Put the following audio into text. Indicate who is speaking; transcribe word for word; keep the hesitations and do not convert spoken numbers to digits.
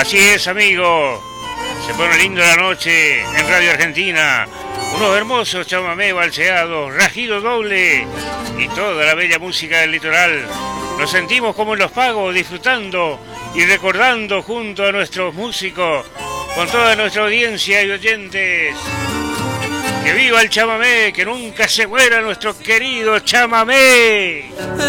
Speaker 1: Así es, amigo. Se pone lindo la noche en Radio Argentina. Unos hermosos chamamé balseados, rajido doble y toda la bella música del litoral. Nos sentimos como en Los Pagos, disfrutando y recordando junto a nuestros músicos, con toda nuestra audiencia y oyentes. ¡Que viva el chamamé! ¡Que nunca se muera nuestro querido chamamé!